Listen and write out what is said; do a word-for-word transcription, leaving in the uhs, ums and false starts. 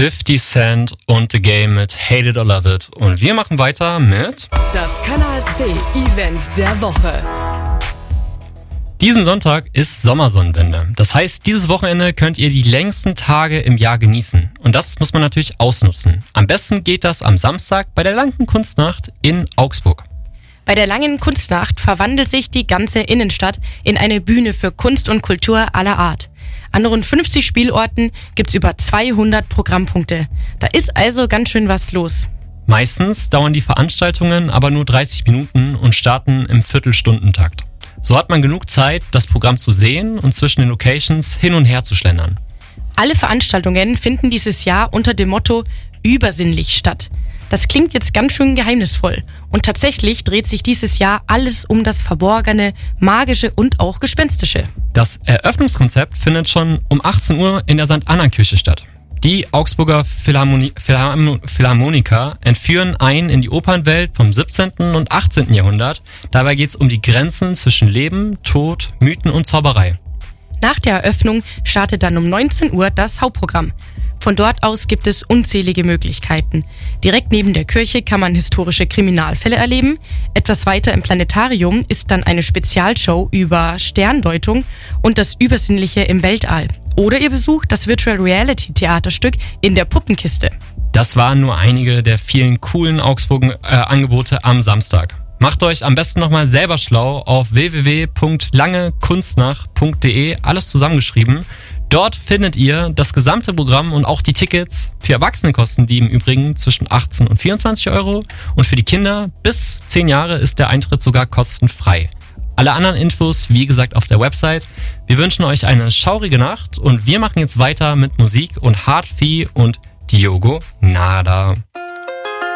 fifty Cent und The Game mit Hate It or Love It. Und wir machen weiter mit das Kanal C Event der Woche. Diesen Sonntag ist Sommersonnenwende. Das heißt, dieses Wochenende könnt ihr die längsten Tage im Jahr genießen. Und das muss man natürlich ausnutzen. Am besten geht das am Samstag bei der Langen Kunstnacht in Augsburg. Bei der Langen Kunstnacht verwandelt sich die ganze Innenstadt in eine Bühne für Kunst und Kultur aller Art. An rund fünfzig Spielorten gibt's über zweihundert Programmpunkte. Da ist also ganz schön was los. Meistens dauern die Veranstaltungen aber nur dreißig Minuten und starten im Viertelstundentakt. So hat man genug Zeit, das Programm zu sehen und zwischen den Locations hin und her zu schlendern. Alle Veranstaltungen finden dieses Jahr unter dem Motto übersinnlich statt. Das klingt jetzt ganz schön geheimnisvoll. Und tatsächlich dreht sich dieses Jahr alles um das Verborgene, Magische und auch Gespenstische. Das Eröffnungskonzept findet schon um achtzehn Uhr in der Sankt Anna Kirche statt. Die Augsburger Philharmoni- Philharm- Philharmoniker entführen ein in die Opernwelt vom siebzehnten und achtzehnten Jahrhundert. Dabei geht es um die Grenzen zwischen Leben, Tod, Mythen und Zauberei. Nach der Eröffnung startet dann um neunzehn Uhr das Hauptprogramm. Von dort aus gibt es unzählige Möglichkeiten. Direkt neben der Kirche kann man historische Kriminalfälle erleben. Etwas weiter im Planetarium ist dann eine Spezialshow über Sterndeutung und das Übersinnliche im Weltall. Oder ihr besucht das Virtual Reality Theaterstück in der Puppenkiste. Das waren nur einige der vielen coolen Augsburger äh, Angebote am Samstag. Macht euch am besten nochmal selber schlau auf w w w punkt lange kunstnacht punkt d e, alles zusammengeschrieben. Dort findet ihr das gesamte Programm und auch die Tickets. Für Erwachsene kosten die im Übrigen zwischen achtzehn und vierundzwanzig Euro und für die Kinder bis zehn Jahre ist der Eintritt sogar kostenfrei. Alle anderen Infos, wie gesagt, auf der Website. Wir wünschen euch eine schaurige Nacht und wir machen jetzt weiter mit Musik und Hard Fi und Diogo Nada.